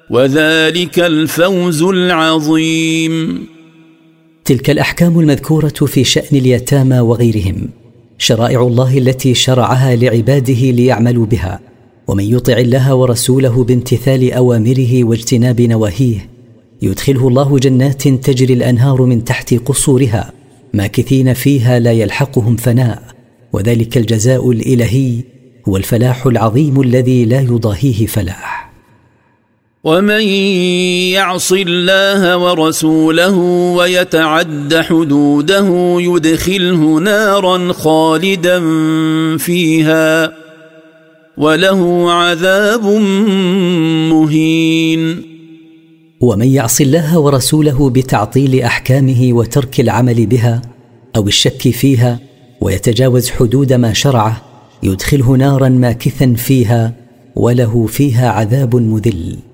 وذلك الفوز العظيم. تلك الأحكام المذكورة في شأن اليتامى وغيرهم شرائع الله التي شرعها لعباده ليعملوا بها، ومن يطع الله ورسوله بامتثال أوامره واجتناب نواهيه يدخله الله جنات تجري الأنهار من تحت قصورها ماكثين فيها لا يلحقهم فناء، وذلك الجزاء الإلهي هو الفلاح العظيم الذي لا يضاهيه فلاح. ومن يعص الله ورسوله ويتعد حدوده يدخله نارا خالدا فيها وله عذاب مهين. ومن يعص الله ورسوله بتعطيل أحكامه وترك العمل بها أو الشك فيها ويتجاوز حدود ما شرعه يدخله نارا ماكثا فيها وله فيها عذاب مذل.